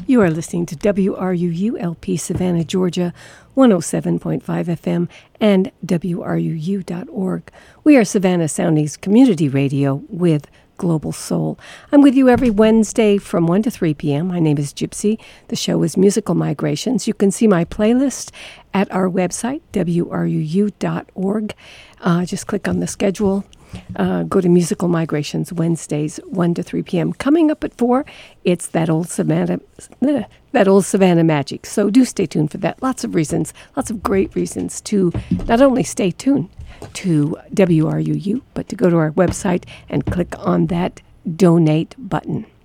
You are listening to WRUU-LP Savannah, Georgia, 107.5 FM and WRUU.org. We are Savannah Soundies Community Radio with Global Soul. I'm with you every Wednesday from 1 to 3 p.m. My name is Gypsy. The show is Musical Migrations. You can see my playlist at our website, WRUU.org. Just click on the schedule. Go to Musical Migrations Wednesdays, 1 to 3 p.m. Coming up at 4, it's that old Savannah magic. So do stay tuned for that. Lots of reasons, lots of great reasons to not only stay tuned to WRUU, but to go to our website and click on that donate button.